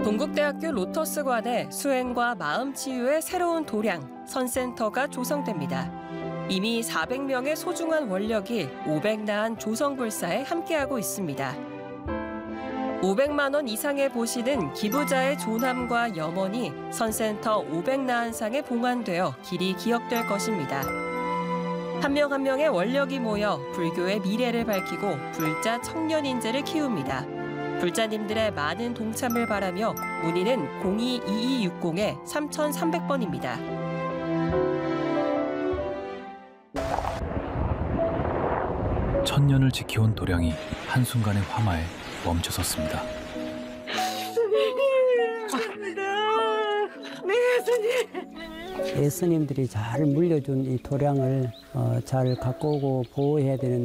동국대학교 로터스관에 수행과 마음치유의 새로운 도량, 선센터가 조성됩니다. 이미 400명의 소중한 원력이 500나한 조성불사에 함께하고 있습니다. 500만 원 이상의 보시는 기부자의 존함과 염원이 선센터 500나한상에 봉안되어 길이 기억될 것입니다. 한 명 한 명의 원력이 모여 불교의 미래를 밝히고 불자 청년 인재를 키웁니다. 불자님들의 많은 동참을 바라며 문의는 02-2260-3300번입니다. 천년을 지켜온 도량이 한순간의 화마에 멈춰섰습니다. 예스님들이 잘 물려준 이 도량을 잘 갖고 오고 보호해야 되는